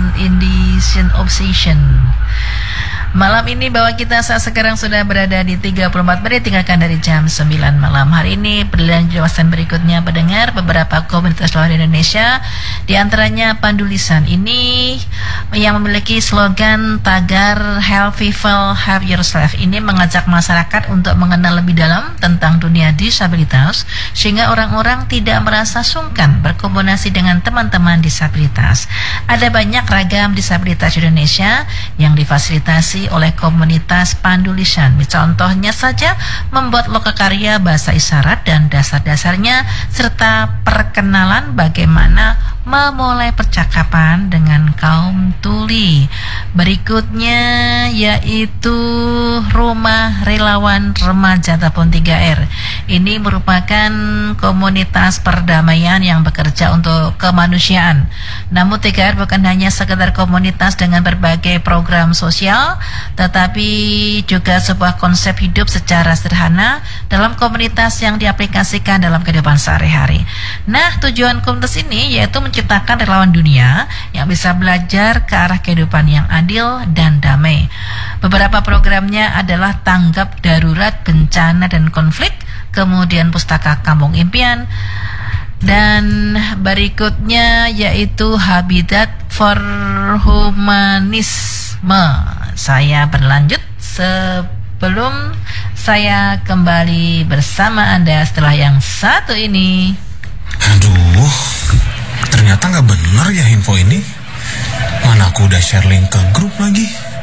Indonesian Obsession. Malam ini bahwa kita saat sekarang sudah berada di 34 menit tinggalkan dari jam 9 malam. Hari ini penjelasan berikutnya mendengar beberapa komunitas luar Indonesia, di antaranya Pandulisan ini yang memiliki slogan tagar Help People Help Yourself. Ini mengajak masyarakat untuk mengenal lebih dalam tentang dunia disabilitas sehingga orang-orang tidak merasa sungkan berkomunikasi dengan teman-teman disabilitas. Ada banyak ragam disabilitas Indonesia yang difasilitasi oleh komunitas Pandulisan. Contohnya saja membuat lokakarya bahasa isyarat dan dasar-dasarnya serta perkenalan bagaimana memulai percakapan dengan kaum tuli. Berikutnya yaitu Rumah Relawan Remaja ataupun 3R. Ini merupakan komunitas perdamaian yang bekerja untuk kemanusiaan. Namun 3R bukan hanya sekedar komunitas dengan berbagai program sosial, tetapi juga sebuah konsep hidup secara sederhana dalam komunitas yang diaplikasikan dalam kehidupan sehari-hari. Nah, tujuan komunitas ini yaitu menciptakan relawan dunia yang bisa belajar ke arah kehidupan yang adil dan damai. Beberapa programnya adalah tanggap darurat bencana dan konflik, kemudian pustaka kampung impian, dan berikutnya yaitu Habitat for Humanisme. Saya berlanjut sebelum saya kembali bersama Anda setelah yang satu ini. Aduh, ternyata nggak benar ya info ini. Mana aku udah share link ke grup lagi.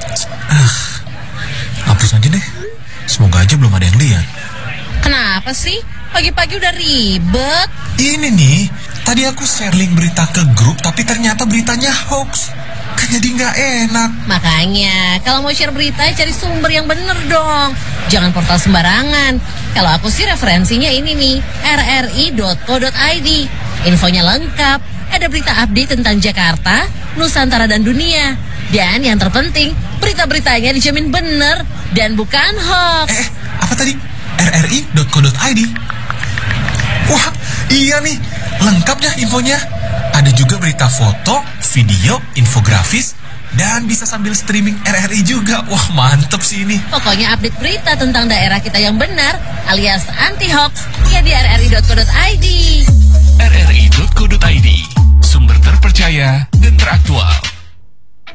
Hapus aja deh. Semoga aja belum ada yang lihat. Kenapa sih? Pagi-pagi udah ribet. Ini nih, tadi aku share link berita ke grup, tapi ternyata beritanya hoax. Kan jadi nggak enak. Makanya, kalau mau share berita, cari sumber yang bener dong. Jangan portal sembarangan. Kalau aku sih referensinya ini nih, rri.co.id. Infonya lengkap. Ada berita update tentang Jakarta, Nusantara, dan dunia. Dan yang terpenting, berita-beritanya dijamin bener dan bukan hoax. Apa tadi? rri.co.id. Wah, iya nih, lengkap ya infonya. Ada juga berita foto, video, infografis, dan bisa sambil streaming RRI juga. Wah, mantep sih ini. Pokoknya update berita tentang daerah kita yang benar alias anti-hoax ya di rri.co.id. rri.co.id, sumber terpercaya dan teraktual.